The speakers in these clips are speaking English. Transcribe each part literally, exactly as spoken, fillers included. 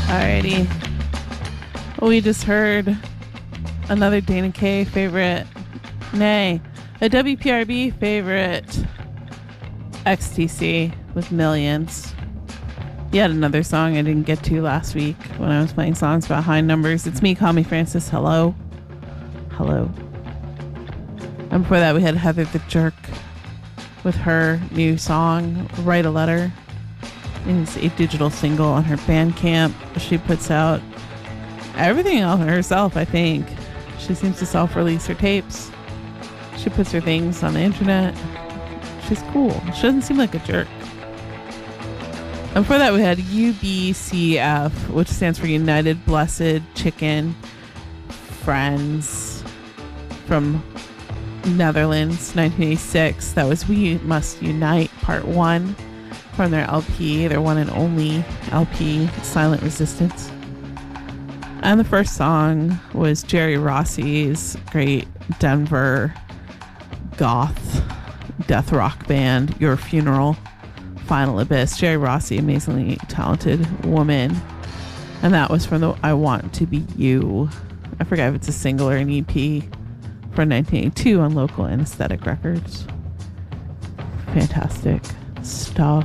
Alrighty. Well, we just heard another Dana K favorite, nay, a W P R B favorite, X T C with Millions. Yet another song I didn't get to last week when I was playing songs about high numbers. It's me, Call Me Francis. Hello. Hello. And before that, we had Heather the Jerk with her new song, Write a Letter. It's a digital single on her Bandcamp. She puts out everything on herself, I think. She seems to self-release her tapes. She puts her things on the internet. She's cool. She doesn't seem like a jerk. And before that, we had U B C F, which stands for United Blessed Chicken Friends, from Netherlands, nineteen eighty-six. That was We Must Unite, Part one, from their L P, their one and only L P, Silent Resistance. And the first song was Jerry Rossi's great Denver goth death rock band, Your Funeral, Final Abyss. Jerry Rossi, amazingly talented woman. And that was from the I Want to Be You. I forget if it's a single or an E P from nineteen eighty-two on Local Anesthetic Records. Fantastic stuff.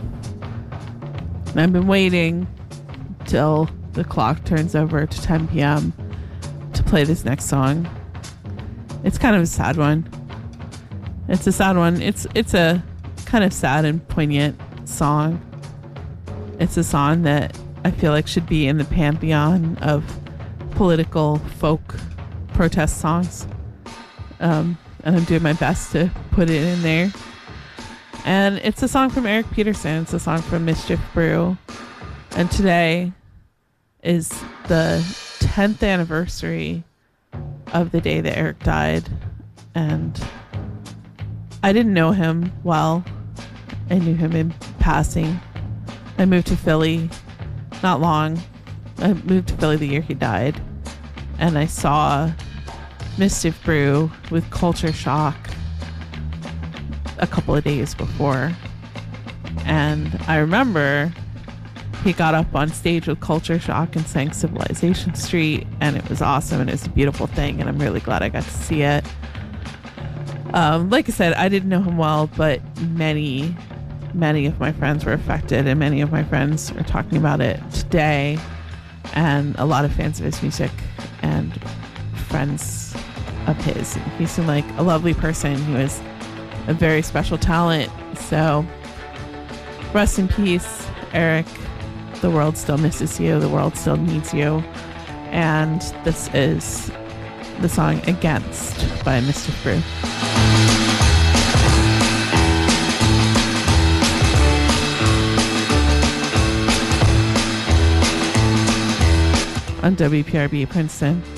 And I've been waiting till the clock turns over to ten p.m. to play this next song. It's kind of a sad one. It's a sad one. It's it's a kind of sad and poignant song. It's a song that I feel like should be in the pantheon of political folk protest songs. Um, and I'm doing my best to put it in there. And it's a song from Eric Peterson. It's a song from Mischief Brew. And today is the tenth anniversary of the day that Eric died. And I didn't know him well. I knew him in passing. I moved to Philly not long. I moved to Philly the year he died. And I saw Mischief Brew with Culture Shock a couple of days before. And I remember he got up on stage with Culture Shock and sang Civilization Street, and it was awesome, and it was a beautiful thing, and I'm really glad I got to see it. Um, like I said, I didn't know him well, but many, many of my friends were affected, and many of my friends are talking about it today, and a lot of fans of his music and friends of his. He seemed like a lovely person. He was a very special talent. So rest in peace, Eric. The world still misses you. The world still needs you. And this is the song Against by Mischief Brew. On W P R B Princeton.